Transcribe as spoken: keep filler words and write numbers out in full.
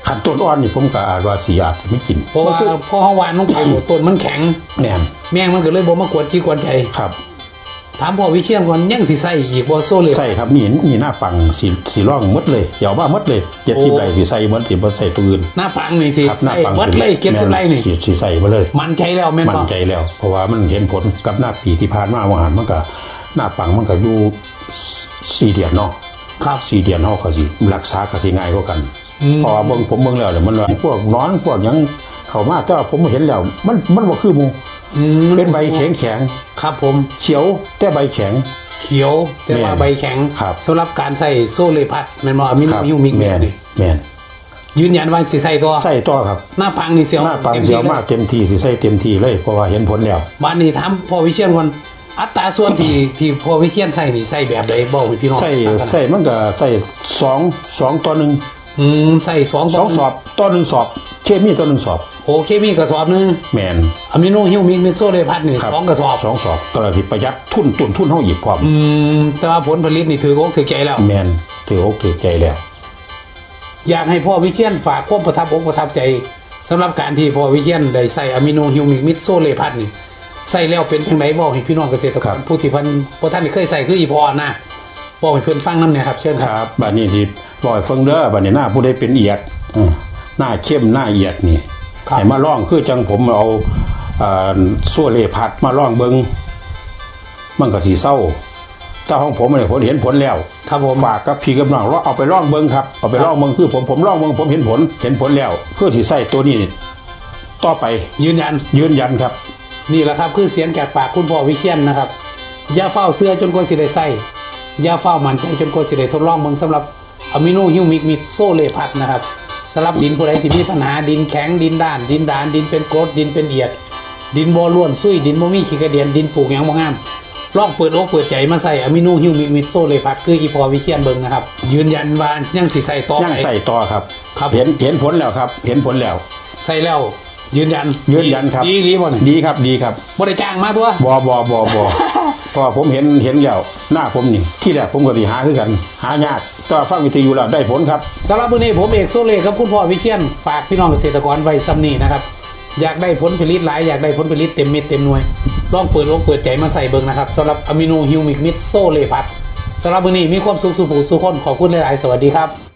ขันต้นอ่อนนี่ผมก็อาจว่าสีอาจจะไม่กินเพราะว่าพอเฮาหวานลงไปต้นมันแข็งแน่นแมงมันก็เลยบ่มากวนขี้กวนใจครับถามพ่อวิเชียรก่อนยังสิใส่อีกบ่โซเลยใส่ครับนี่นี่หน้าปังสีสีร่องมดเลยเดี๋ยวว่าหมดเลยเจ็ดสิบไร่สีใส่หมดสีบ่ใส่ตัวอื่นหน้าปังนี่สิใส่หมดเลยเจ็ดสิบไร่นี่สีใส่มาเลยมันใจแล้วแม่นบ่มันใจแล้วเพราะว่ามันเห็นผลกับหน้าปีที่ผ่านมาว่าหันมันก็หน้าปังมันก็อยู่สี่เดือนเนาะครับสี่เดือนเฮาก็สิรักษาก็สิง่ายกว่ากันเพราะว่าเบิ่งผมเบิ่งแล้วเนี่ยมันว่าพวกนอนพวกหยังเข้ามาแต่ผมเห็นแล้วมันมันบ่คือหมู่เป็นใบแข็งแข็งครับผมเขียวแต่ใบแข็งเขียวแต่ว่าใบแข็งสำหรับการใส่โซเลพัดแม่นบ่อะมิโนฮิวมิกแม่นแม่นยืนยันว่าสิใส่ตัวใส่ตัวครับหน้าปังนี่เสียวหน้าปังเสียวมากเต็มที่สิใส่เต็มที่เลยเพราะว่าเห็นผลแล้วบ้านนี้ถามพ่อวิเชียรก่อนอัตราส่วนที่ที่พ่อวิเชียรใส่นี่ใส่แบบใดบอกให้พี่น้องใส่ใส่มันก็ใส่สอง สองต่อหนึ่งอืมใส่สองสองสอบต่อหนึ่งสอบเคมีต่อหนึ่งสอบโอเคมีกระสอบนึงแม่นอะมิโนฮิวมิกเมโซเลพัดนี่สองกระสอบสองสอบก็สิประหยัดทุนต้นทุนเฮาอีกพร้อมอืมแต่ว่าผลผลิตนี่ถืออกถือใจแล้วแม่นถืออกถือใจแล้วอยากให้พ่อวิเชียรฝากความประทับอกประทับใจสำหรับการที่พ่อวิเชียรได้ใส่อะมิโนฮิวมิกมิโซเลพัดนี่ใส่แล้วเป็นจังไดบอกให้พี่น้องเกษตรกรผู้ที่เพิ่นบ่ทันได้เคยใส่คืออีพ่อนะบอกให้เพิ่นฟังนำเนี่ยครับเชิญครับบัดนี้สิบอกให้ฟังเด้อบัดนี้หน้าผู้ใดเป็นเอียดหน้าเข้มหน้าเอียดนี่ให้มาลองคือจังผมเอาอ่าโซเลพัดมาลองเบิ่งมันก็สิเศร้าแต่ของผมเนี่ยผมเห็นผลแล้วครับผมฝากกับพี่กับน้องเราเอาไปลองเบิ่งครับเอาไปลองเบิ่งคือผมผมลองเบิ่งผมเห็นผลเห็นผลแล้วคือสิใส่ตัวนี้ต่อไปยืนยันยืนยันครับนี่แหละครับคือเสียงจากปากคุณพ่อวิเชียรนะครับอย่าเฝ้าเสื้อจนกว่าสิได้ใส่อย่าเฝ้ามันใจจนกว่าสิได้ทดลองเบิ่งสำหรับอะมิโนฮิวมิกมิโซเลพัดนะครับสำหรับดินผู้ใดที่มีปัญหาดินแข็งดินด้านดินดานดินเป็นกรดดินเป็นเอียดดินบ่ร่วนซุยดินบ่มีขี้กระเดียนดินปลูกหยังบ่งามลองเปิดอกเปิดใจมาใส่อะมิโนฮิวมิกมิโซเลพัดคืออีพอวิเชียรเบิ่งนะครับยืนยันว่ายังสิใส่ต่อยังใส่ต่อครับเห็นเห็นผลแล้วครับเห็นผลแล้วใส่แล้วยืนยันยืนยันครับดีดีบ่ดีครับดีครับบ่ได้จ้างมาตัวบ่บ่บ่บ่เพราะผมเห็นเห็นแล้วหน้าผมนี่ที่แรกผมก็สิหาคือกันหายากก็ฟังวิทยุแล้วได้ผลครับสำหรับมื้อนี้ผมเอกโซเลครับคุณพ่อวิเชียรฝากพี่น้องเกษตรกรไว้ซ้ำนี้นะครับอยากได้ผลผลิตหลายอยากได้ผลผลิตเต็มเม็ดเต็มหน่วยลองเปิดอกเปิดใจมาใส่เบิ่งนะครับสำหรับอะมิโนฮิวมิกมิโซเลพัดสำหรับมื้อนี้มีความสุขสุขสุขคนขอบคุณหลายๆสวัสดีครับ